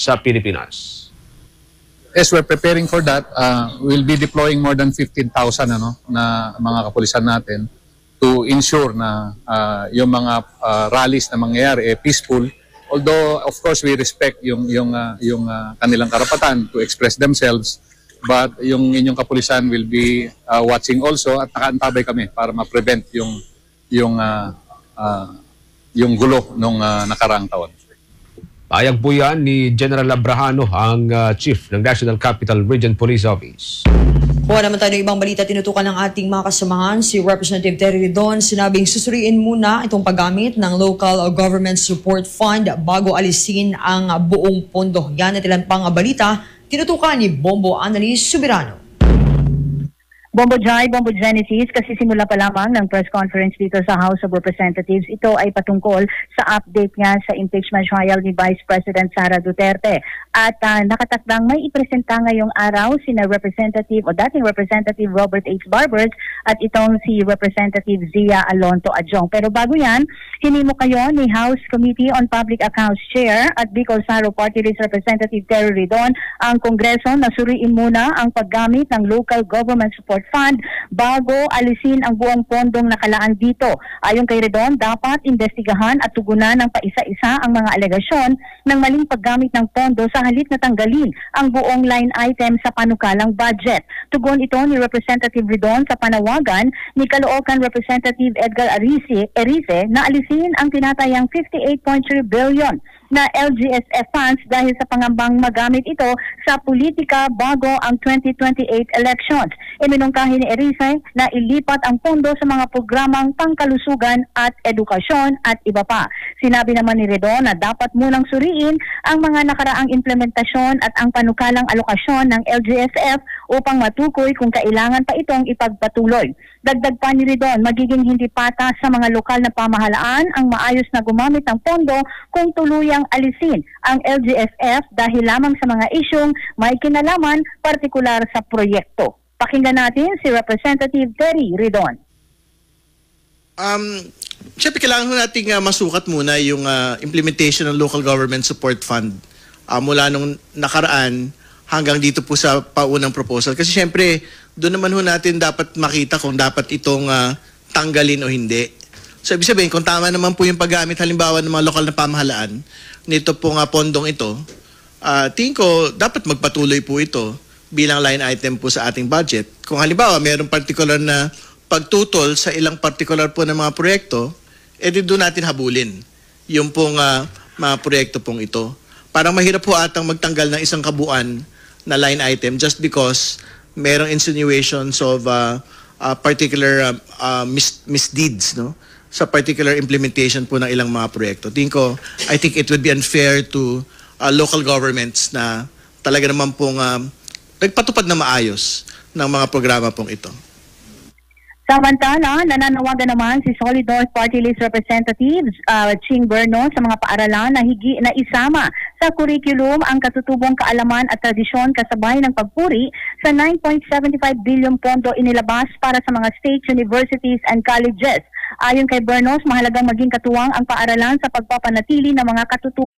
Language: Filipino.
sa Pilipinas. Yes, we're preparing for that. We'll be deploying more than 15,000 na mga kapulisan natin to ensure na yung mga rallies na mangyayari peaceful. Although of course we respect yung kanilang karapatan to express themselves, but yung inyong kapulisan will be watching also at nakaantabay kami para ma-prevent yung gulo nung nakaraang taon. Payag po yan ni General Abrahano, ang Chief ng National Capital Region Police Office. Kuha naman tayo ng ibang balita, tinutukan ng ating mga kasamahan si Representative Terry Ridon. Sinabing susuriin muna itong paggamit ng Local Government Support Fund bago alisin ang buong pondo. Yan at ilan pang balita, tinutukan ni Bombo Annalise Subirano. Bombo Jai, Bombo Genesis, kasi simula pa lamang ng press conference dito sa House of Representatives. Ito ay patungkol sa update nga sa impeachment trial ni Vice President Sara Duterte. At nakatakdang may ipresenta ngayong araw sina Representative o dating Representative Robert H. Barbers at itong si Representative Zia Alonto Adjong. Pero bago yan, hinimo kayo ni House Committee on Public Accounts Chair at Bicol Saro Party List Representative Terry Ridon ang Kongreso na suriin muna ang paggamit ng Local Government Support Fund bago alisin ang buong pondong nakalaan dito. Ayon kay Ridon, dapat investigahan at tugunan ng paisa-isa ang mga alegasyon ng maling paggamit ng pondo sa halip na tanggalin ang buong line item sa panukalang budget. Tugon ito ni Representative Ridon sa panawagan ni Caloocan Representative Edgar Erice na alisin ang tinatayang 58.3 billion na LGSF funds dahil sa pangambang magamit ito sa politika bago ang 2028 elections. Iminungkahi ni Erice na ilipat ang pondo sa mga programang pangkalusugan at edukasyon at iba pa. Sinabi naman ni Ridon na dapat munang suriin ang mga nakaraang implementasyon at ang panukalang alokasyon ng LGSF upang matukoy kung kailangan pa itong ipagpatuloy. Dagdag pa ni Ridon, magiging hindi patas sa mga lokal na pamahalaan ang maayos na gumamit ng pondo kung tuluyang alisin ang LGSF dahil lamang sa mga isyong may kinalaman partikular sa proyekto. Pakinggan natin si Representative Terry Ridon. Siyempre kailangan natin masukat muna yung implementation ng Local Government Support Fund mula nung nakaraan hanggang dito po sa paunang proposal. Kasi siyempre, doon naman natin dapat makita kung dapat itong tanggalin o hindi. So, ibig sabihin, kung tama naman po yung paggamit halimbawa ng mga lokal na pamahalaan nito pong pondong ito, tingin ko dapat magpatuloy po ito bilang line item po sa ating budget. Kung halimbawa, mayroong particular na pagtutol sa ilang particular po ng mga proyekto, edi doon natin habulin yung pong mga proyekto pong ito. Parang mahirap po atang magtanggal ng isang kabuuan na line item just because mayroong insinuations of particular misdeeds, no? Sa particular implementation po ng ilang mga proyekto. I think it would be unfair to local governments na talaga naman pong nagpatupad na maayos ng mga programa pong ito. Samantala, nananawagan naman si Solid North Party List Representative Ching Berno sa mga paaralan na isama sa curriculum ang katutubong kaalaman at tradisyon kasabay ng pagpuri sa 9.75 billion pondo inilabas para sa mga state universities and colleges. Ayon kay Bernos, mahalagang maging katuwang ang paaralan sa pagpapanatili ng mga